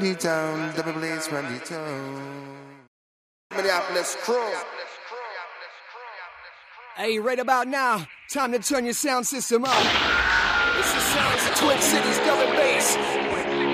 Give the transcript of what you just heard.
P-Town, double blaze from the town. Minneapolis crew. Hey, right about now, time to turn your sound system up. It's the sounds of Twin Cities double bass.